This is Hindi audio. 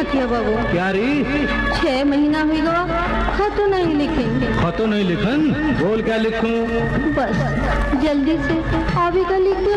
क्या किया बाबू? क्या री? 6 महीना हुई गवा, खतो नहीं लिखेंगे। खतो नहीं लिखन? बोल क्या लिखूं? बस जल्दी से अभी का लिख दो।